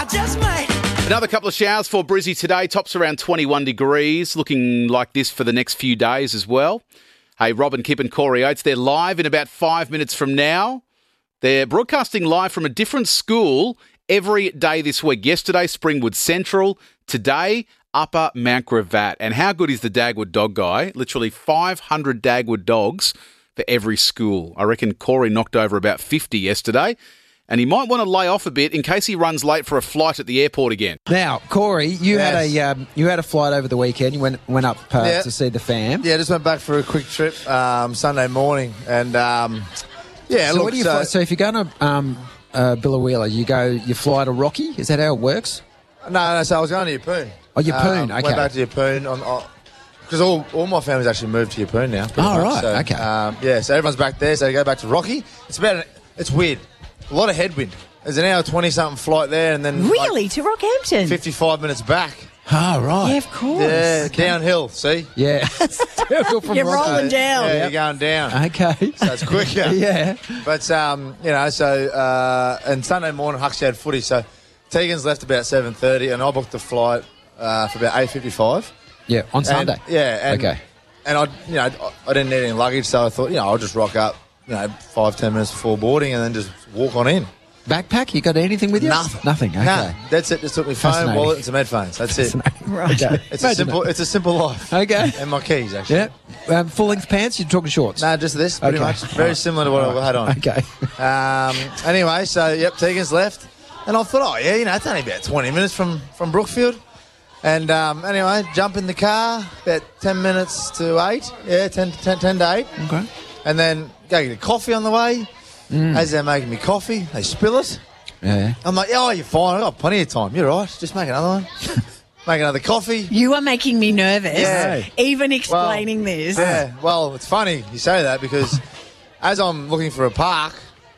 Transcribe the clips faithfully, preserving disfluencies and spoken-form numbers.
just might. Another couple of showers for Brizzy today. Tops around twenty-one degrees. Looking like this for the next few days as well. Hey, Robin, Kip and Corey Oates, they're live in about five minutes from now. They're broadcasting live from a different school every day this week. Yesterday, Springwood Central. Today, Upper Mount Gravatt. And how good is the Dagwood Dog Guy? Literally five hundred Dagwood dogs for every school. I reckon Corey knocked over about fifty yesterday. And he might want to lay off a bit in case he runs late for a flight at the airport again. Now, Corey, you Yes. had a um, you had a flight over the weekend. You went went up uh, Yeah. to see the fam. Yeah, just went back for a quick trip um, Sunday morning, and um, yeah, So, look. what do you so, fly, so if you're going to um, uh, Billawheeler, you go you fly to Rocky. Is that how it works? no, no. So I was going to Yeppoon. Oh, Yeppoon, Um, okay. Went back to Yeppoon on because all, all my family's actually moved to Yeppoon now. pretty Oh, much. right, So, okay. Um, yeah, so everyone's back there. So you go back to Rocky. It's about an, it's weird. A lot of headwind. There's an hour twenty something flight there, and then Really? like, To Rockhampton? fifty-five minutes back. Oh, right. Yeah, of course. Yeah, downhill. See. Yeah. You're from You're Rocky. rolling down. Yeah, you're going down. Okay. So it's quicker. Yeah. But, um, you know, so, uh, and Sunday morning, Huxley had footy. So Tegan's left about seven thirty, and I booked the flight uh, for about eight fifty-five. Yeah, on Sunday. And, yeah. And, Okay. And I, you know, I I didn't need any luggage, so I thought, you know, I'll just rock up, you know, five, ten minutes before boarding and then just walk on in. Backpack? You got anything with you? Nothing. Nothing. Okay. Nah, that's it. Just took me phone, Fascinating. wallet, and some headphones. That's it. Right. Okay. It's a Imagine simple. it. It's a simple life. Okay. And my keys, actually. Yeah. Um, full length pants? You're talking shorts? No, just this, pretty Okay. much. Very similar to what I had on. Okay. Um, anyway, so yep, Tegan's left, and I thought, oh yeah, you know, it's only about twenty minutes from from Brookfield, and um, anyway, jump in the car about ten minutes to eight, yeah, ten, ten, ten to eight, Okay. and then go get a coffee on the way. As they're making me coffee, they spill it. Yeah. I'm like, oh, you're fine. I've got plenty of time. You're right. Just make another one. Make another coffee. You are making me nervous, Yeah. even explaining Well, this. Yeah, well, it's funny you say that because as I'm looking for a park,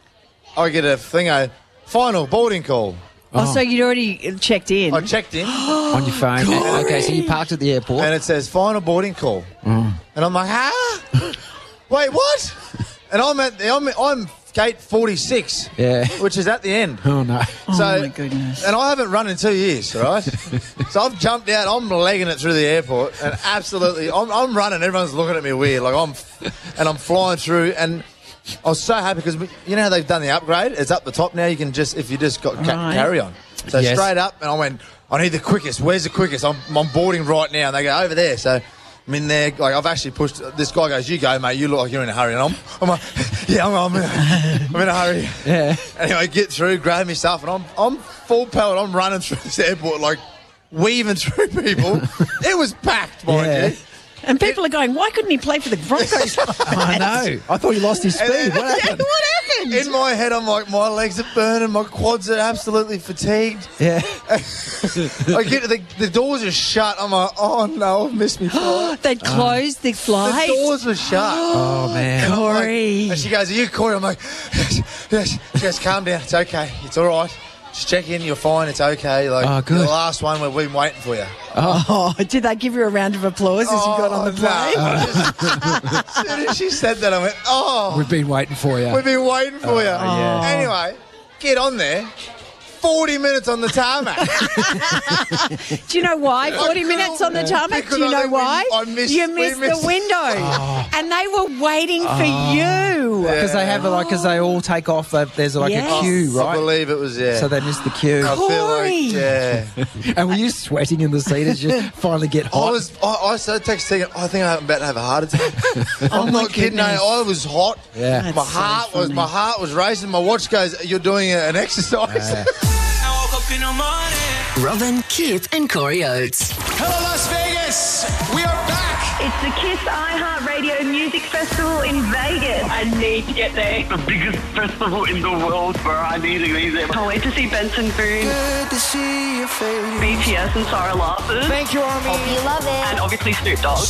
I get a thing, a final boarding call. Oh, so you'd already checked in. I checked in. On your phone. Okay, so you parked at the airport. And it says final boarding call, and I'm like, ah, wait, what? And I'm at I'm I'm gate forty-six, Yeah. which is at the end. Oh, no. Oh, So, my goodness. and I haven't run in two years, right? So I've jumped out. I'm legging it through the airport, and absolutely, I'm, I'm running. Everyone's looking at me weird, like I'm, and I'm flying through, and I was so happy because you know how they've done the upgrade. It's up the top now. You can just if you just got ca- Right. carry on. So Yes. straight up, and I went. I need the quickest. Where's the quickest? I'm, I'm boarding right now. And they go over there. So I'm in there. Like I've actually pushed. This guy goes, "You go, mate. You look like you're in a hurry." And I'm, I'm like, "Yeah, I'm, I'm, in, a, I'm in a hurry." Yeah. Anyway, get through, grab my stuff, and I'm I'm full pellet. I'm running through this airport like weaving through people. It was packed, mind Yeah. you. And people are going, why couldn't he play for the Broncos? I know. I thought he lost his speed. And then- What Yeah, happened? what happened? In my head, I'm like, my legs are burning, my quads are absolutely fatigued. Yeah. I get to the, the doors are shut. I'm like, oh no, I've missed me flight. They'd closed the The flight. doors were shut. Oh, man. And I'm like- Corey. and she goes, are you Corey? I'm like, yes, yes. She goes, calm down. It's okay. It's all right. Just check in. You're fine. It's okay. Like, Oh, good. you're the last one. We've been waiting for you. Oh, did they give you a round of applause as you got on the Oh, plane? no. I just- as soon as she said that, I went, oh, We've been waiting for you. we've been waiting for you. yeah. Anyway, get on there. forty minutes on the tarmac. Do you know why? forty couldn't- minutes on the tarmac. because Do you I know think we- why? I missed- you we missed missed- the window. And they were waiting for you. Because they have, like, because they all take off, they- there's like Yes. a queue, I right? believe it was, yeah. So they missed the queue. I feel Corey. like, yeah. And were you sweating in the seat as you finally get I hot? was, I, I started texting, I think I'm about to have a heart attack. I'm Oh, my not kidding, mate. goodness. I was hot. Yeah. That's My so heart was, funny. my heart was racing. My watch goes, you're doing an exercise. I woke up in the morning. Robin, Kip and Corey Oates. Hello, Las Vegas. We are back. It's the KISS iHeartRadio Music Festival in Vegas. I need to get there. The biggest festival in the world, bro. I need to be there. Can't wait to see Benson Boone, Good to see your favorite. B T S and Sarah Larson, Thank you, Army. and obviously Snoop Dogg.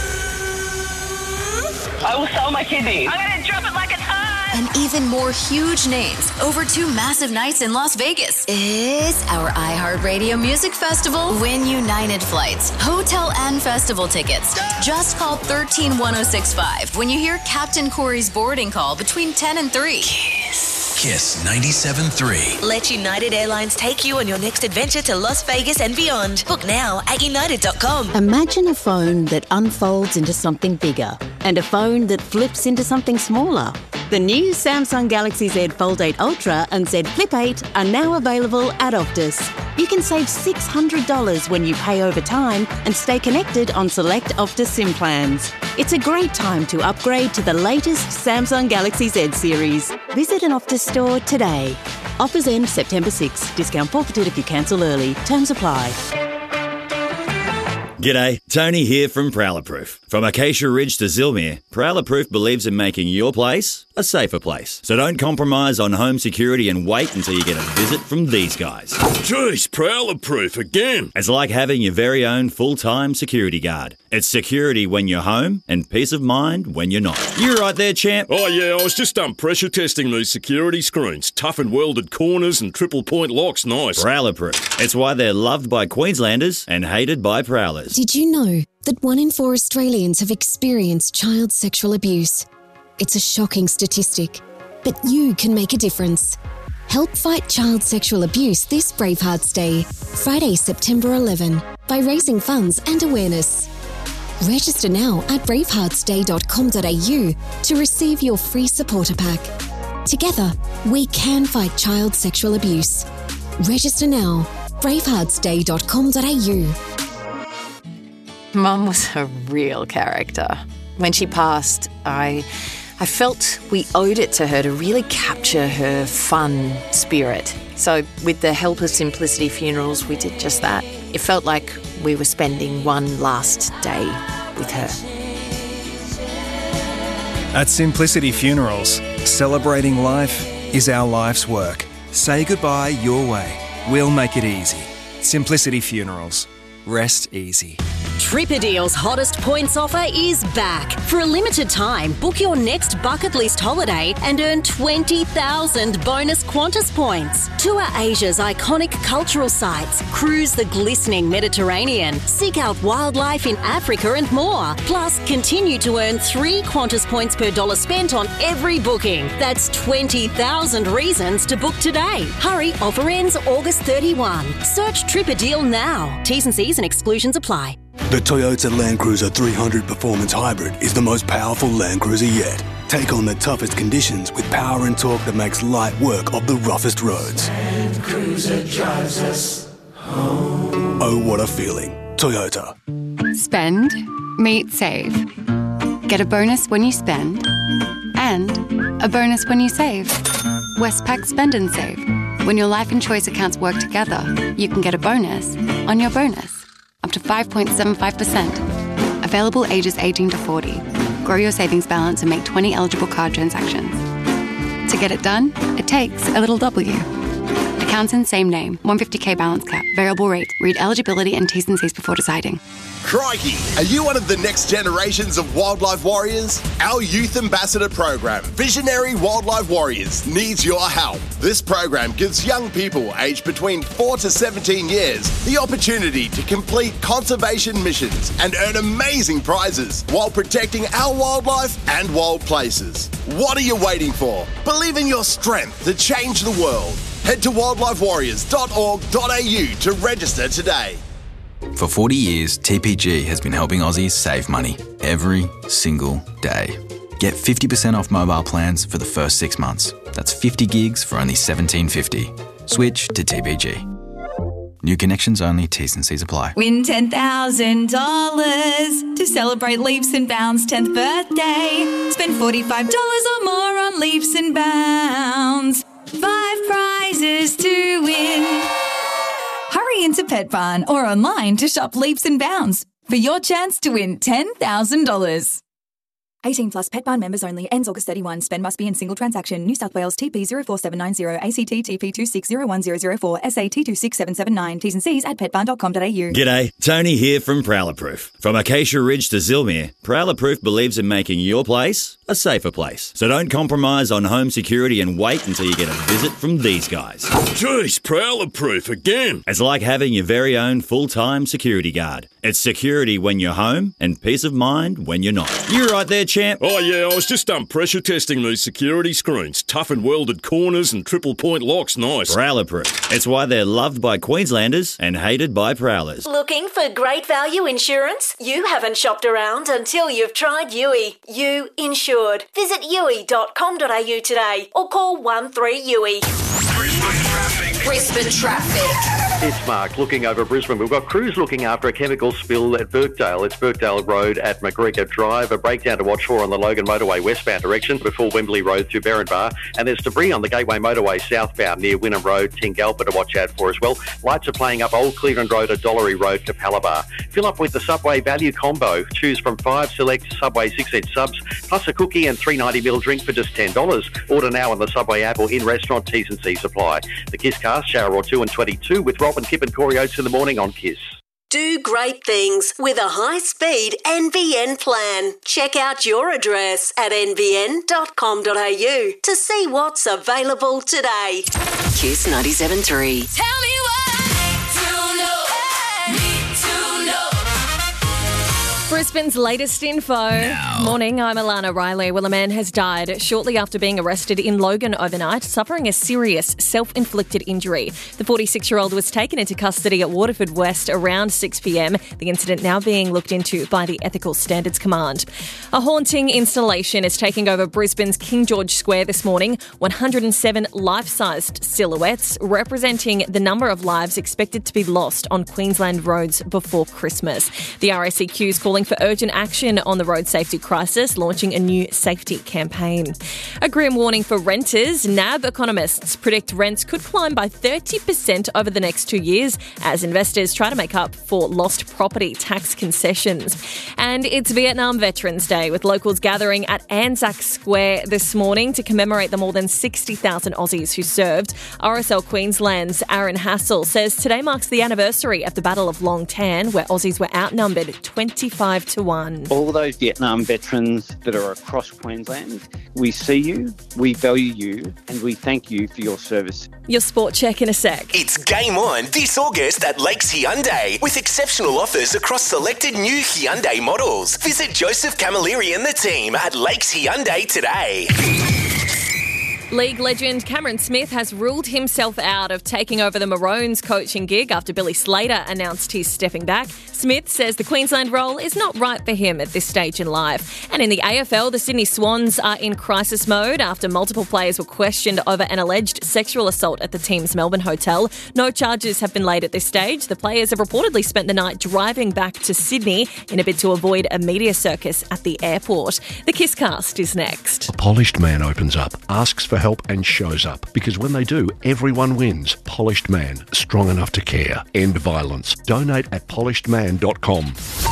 I will sell my kidneys. I'm going to drop it like it's hot. And even more huge names over two massive nights in Las Vegas. It's our iHeartRadio Music Festival. Win United flights, hotel and festival tickets. Just call one three one oh six five when you hear Captain Corey's boarding call between ten and three. Kiss. Kiss ninety-seven point three. Let United Airlines take you on your next adventure to Las Vegas and beyond. Book now at united dot com. Imagine a phone that unfolds into something bigger and a phone that flips into something smaller. The new Samsung Galaxy Z Fold eight Ultra and Z Flip eight are now available at Optus. You can save six hundred dollars when you pay over time and stay connected on select Optus SIM plans. It's a great time to upgrade to the latest Samsung Galaxy Z series. Visit an Optus store today. Offers end September sixth. Discount forfeited if you cancel early. Terms apply. G'day, Tony here from Prowler Proof. From Acacia Ridge to Zilmere, Prowler Proof believes in making your place a safer place. So don't compromise on home security and wait until you get a visit from these guys. Jeez, Prowler Proof again. It's like having your very own full-time security guard. It's security when you're home and peace of mind when you're not. You right there, champ? Oh yeah, I was just um, pressure testing these security screens. Tough and welded corners and triple point locks, nice. Prowler Proof. It's why they're loved by Queenslanders and hated by Prowlers. Did you know that one in four Australians have experienced child sexual abuse? It's a shocking statistic, but you can make a difference. Help fight child sexual abuse this Bravehearts Day, Friday, September eleventh, by raising funds and awareness. Register now at bravehearts day dot com dot a u to receive your free supporter pack. Together, we can fight child sexual abuse. Register now, bravehearts day dot com dot a u. Mum was a real character. When she passed, I I felt we owed it to her to really capture her fun spirit. So with the help of Simplicity Funerals, we did just that. It felt like we were spending one last day with her. At Simplicity Funerals, celebrating life is our life's work. Say goodbye your way. We'll make it easy. Simplicity Funerals. Rest easy. Tripadeal's hottest points offer is back. For a limited time, book your next bucket list holiday and earn twenty thousand bonus Qantas points. Tour Asia's iconic cultural sites, cruise the glistening Mediterranean, seek out wildlife in Africa and more. Plus, continue to earn three Qantas points per dollar spent on every booking. That's twenty thousand reasons to book today. Hurry, offer ends August thirty-first. Search Tripadeal now. T's and C's and exclusions apply. The Toyota Land Cruiser three hundred Performance Hybrid is the most powerful Land Cruiser yet. Take on the toughest conditions with power and torque that makes light work of the roughest roads. Land Cruiser drives us home. Oh, what a feeling. Toyota. Spend, meet, save. Get a bonus when you spend and a bonus when you save. Westpac Spend and Save. When your life and choice accounts work together, you can get a bonus on your bonus. Up to five point seven five percent. Available ages eighteen to forty. Grow your savings balance and make twenty eligible card transactions. To get it done, it takes a little W. Accounts in same name. one hundred fifty thousand balance cap. Variable rate. Read eligibility and T's and C's before deciding. Crikey! Are you one of the next generations of wildlife warriors? Our youth ambassador program, Visionary Wildlife Warriors, needs your help. This program gives young people aged between four to seventeen years the opportunity to complete conservation missions and earn amazing prizes while protecting our wildlife and wild places. What are you waiting for? Believe in your strength to change the world. Head to wildlife warriors dot org dot a u to register today. For forty years, T P G has been helping Aussies save money every single day. Get fifty percent off mobile plans for the first six months. That's fifty gigs for only seventeen fifty. Switch to T P G. New connections only, T's and C's apply. Win ten thousand dollars to celebrate Leaps and Bounds' tenth birthday. Spend forty-five dollars or more on Leaps and Bounds. Five prizes to win. Hurry into Pet Barn or online to shop Leaps and Bounds for your chance to win ten thousand dollars. eighteen plus Pet Barn members only. Ends August thirty-first. Spend must be in single transaction. New South Wales T P zero four seven nine zero, A C T T P two six zero one zero zero four, S A T two six seven seven nine. T's and C's at pet barn dot com dot a u. G'day, Tony here from Prowler Proof. From Acacia Ridge to Zilmere, Prowler Proof believes in making your place a safer place. So don't compromise on home security and wait until you get a visit from these guys. Jeez, Prowler Proof again. It's like having your very own full-time security guard. It's security when you're home and peace of mind when you're not. You right there, champ? champ? Oh, yeah, I was just um, pressure testing these security screens. Tough and welded corners and triple point locks. Nice. Prowler-proof. It's why they're loved by Queenslanders and hated by Prowlers. Looking for great value insurance? You haven't shopped around until you've tried U I. You insured. Visit U I dot com dot a u today or call one three U I. Brisbane traffic. It's Mark looking over Brisbane. We've got crews looking after a chemical spill at Birkdale. It's Birkdale Road at McGregor Drive. A breakdown to watch for on the Logan Motorway westbound direction before Wembley Road to Berrinbar. And there's debris on the Gateway Motorway southbound near Wynnum Road, Tingalpa to watch out for as well. Lights are playing up Old Cleveland Road at Dollery Road to Palabar. Fill up with the Subway Value Combo. Choose from five select Subway six-inch subs plus a cookie and three ninety ml drink for just ten dollars. Order now on the Subway app or in-restaurant. T's and C's apply. The Kiss Cast, Shower or two and twenty-two with Rob and Kip and Corey Oates in the morning on Kiss. Do great things with a high-speed N B N plan. Check out your address at n b n dot com dot a u to see what's available today. Kiss ninety-seven point three. Tell me Brisbane's latest info. Now. Morning, I'm Alana Riley. Well, a man has died shortly after being arrested in Logan overnight, suffering a serious self-inflicted injury. The forty-six-year-old was taken into custody at Waterford West around six p.m, the incident now being looked into by the Ethical Standards Command. A haunting installation is taking over Brisbane's King George Square this morning. one hundred seven life-sized silhouettes representing the number of lives expected to be lost on Queensland roads before Christmas. The R A C Q is calling for urgent action on the road safety crisis, launching a new safety campaign. A grim warning for renters. N A B economists predict rents could climb by thirty percent over the next two years as investors try to make up for lost property tax concessions. And it's Vietnam Veterans Day, with locals gathering at Anzac Square this morning to commemorate the more than sixty thousand Aussies who served. R S L Queensland's Aaron Hassel says today marks the anniversary of the Battle of Long Tan, where Aussies were outnumbered twenty-five to one. All those Vietnam veterans that are across Queensland, we see you, we value you, and we thank you for your service. Your sport check in a sec. It's game on this August at Lakes Hyundai with exceptional offers across selected new Hyundai models. Visit Joseph Camilleri and the team at Lakes Hyundai today. League legend Cameron Smith has ruled himself out of taking over the Maroons coaching gig after Billy Slater announced he's stepping back. Smith says the Queensland role is not right for him at this stage in life. And in the A F L, the Sydney Swans are in crisis mode after multiple players were questioned over an alleged sexual assault at the team's Melbourne hotel. No charges have been laid at this stage. The players have reportedly spent the night driving back to Sydney in a bid to avoid a media circus at the airport. The Kisscast is next. A polished man opens up, asks for help and shows up. Because when they do, everyone wins. Polished Man, strong enough to care. End violence. Donate at polished man dot com.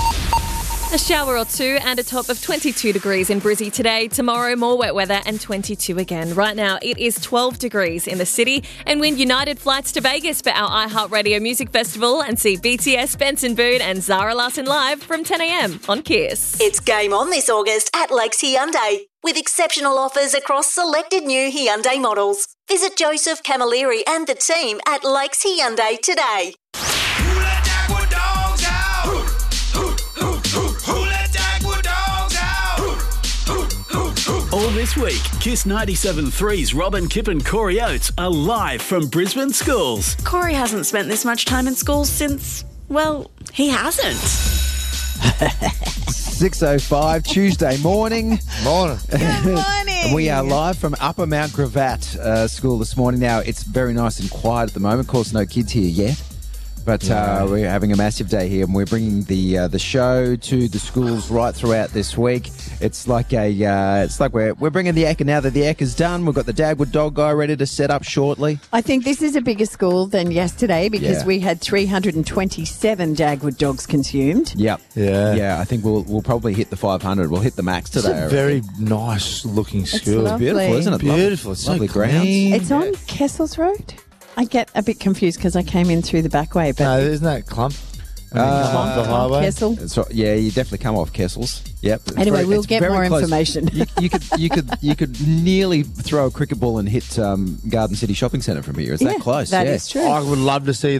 A shower or two and a top of twenty-two degrees in Brizzy today. Tomorrow, more wet weather and twenty-two again. Right now, it is twelve degrees in the city. And win United flights to Vegas for our iHeartRadio Music Festival and see B T S, Benson Boone and Zara Larsson live from ten a.m. on Kiss. It's game on this August at Lakes Hyundai, with exceptional offers across selected new Hyundai models. Visit Joseph Camilleri and the team at Lakes Hyundai today. All this week, Kiss ninety-seven point three's Robin, Kip and Corey Oates are live from Brisbane schools. Corey hasn't spent this much time in schools since, well, he hasn't. six oh five, Tuesday morning. Morning. Good morning. We are live from Upper Mount Gravatt uh, School this morning. Now, it's very nice and quiet at the moment. Of course, no kids here yet. But uh, we're having a massive day here, and we're bringing the uh, the show to the schools right throughout this week. It's like a, uh, it's like we're we're bringing the Ekka now that the Ekka's done. We've got the Dagwood Dog Guy ready to set up shortly. I think this is a bigger school than yesterday because Yeah. we had three hundred twenty-seven Dagwood dogs consumed. Yep. Yeah. Yeah. I think we'll we'll probably hit the five hundred. We'll hit the max It's today. I a reckon. very nice looking school. lovely. beautiful, isn't it? Beautiful. It's so Lovely clean. grounds. It's on Kessels Road. I get a bit confused because I came in through the back way. But No, isn't that Clump? And then Uh, come off the highway. Kessel. So, yeah, you definitely come off Kessels. Yep. It's Anyway, very- we'll it's get very more close. information. You, you could, you could, you could nearly throw a cricket ball and hit um, Garden City Shopping Centre from here. It's Yeah, that close. that yeah. is true. I would love to see that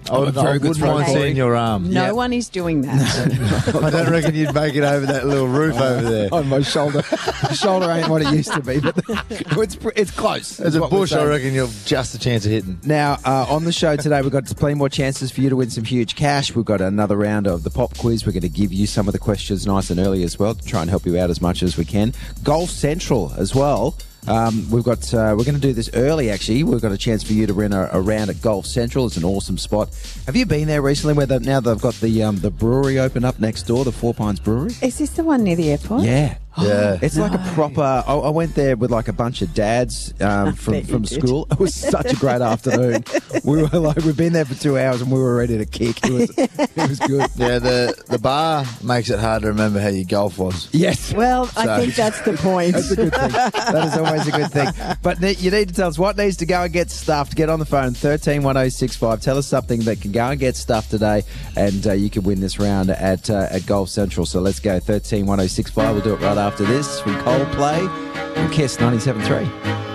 I, would, I wouldn't mind seeing your arm. No one is doing that. I don't reckon you'd make it over that little roof over there. On my shoulder. My shoulder ain't what it used to be, but it's it's close. As a bush, I reckon you're just a chance of hitting. Now, uh, on the show today, we've got plenty more chances for you to win some huge cash. We've got another round of the pop quiz. We're going to give you some of the questions nice and early as well to try and help you out as much as we can. Golf Central as well. Um, we've got. Uh, we're going to do this early. Actually, we've got a chance for you to run a, a round at Golf Central. It's an awesome spot. Have you been there recently? Where the, now they've got the um, the brewery open up next door, the Four Pines Brewery. Is this the one near the airport? Yeah. Yeah, it's no. like a proper. I, I went there with like a bunch of dads um, from from school. It was such a great afternoon. We were like, we've been there for two hours and we were ready to kick. It was, it was good. Yeah, the the bar makes it hard to remember how your golf was. Yes. Well, So- I think that's the point. That's a good thing. That is always a good thing. But ne- you need to tell us what needs to go and get stuffed. Get on the phone, thirteen one oh six five. Tell us something that can go and get stuffed today, and uh, you can win this round at uh, at Golf Central. So let's go, thirteen one oh six five. We'll do it right after this from Coldplay and Kiss ninety-seven point three.